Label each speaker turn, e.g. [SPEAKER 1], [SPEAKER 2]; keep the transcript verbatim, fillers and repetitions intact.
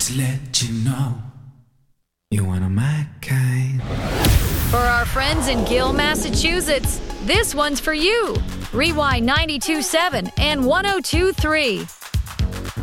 [SPEAKER 1] to let you know you're one of my kind.
[SPEAKER 2] For our friends in Gill, Massachusetts, this one's for you. Rewind ninety-two point seven and one oh two point three.